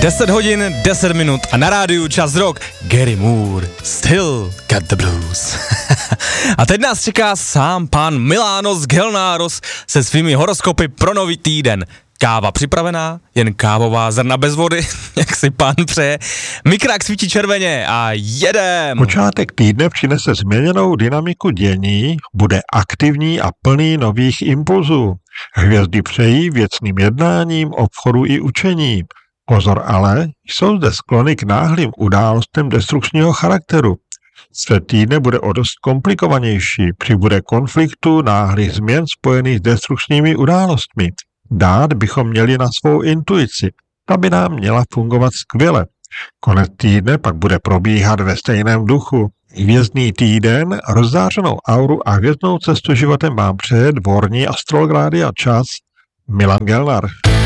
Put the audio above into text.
10 hodin, 10 minut a na rádiu Čas Rock Gary Moore, Still Got the Blues. A teď nás čeká sám pan Milános Gelnáros se svými horoskopy pro nový týden. Káva připravená, jen kávová zrna bez vody, jak si pán přeje. Mikrák svítí červeně a jedem! Počátek týdne přinese změněnou dynamiku dění, bude aktivní a plný nových impulzů. Hvězdy přejí věcným jednáním, obchodu i učením. Pozor ale, jsou zde sklony k náhlým událostem destrukčního charakteru. Svět týdne bude o dost komplikovanější, přibude konfliktu, náhlých změn spojených s destrukčními událostmi. Dát bychom měli na svou intuici, ta by nám měla fungovat skvěle. Konec týdne pak bude probíhat ve stejném duchu. Hvězdný týden, rozzářenou auru a hvězdnou cestu životem vám přeje dvorní astrolog Rádia Čas Milan Gelnar.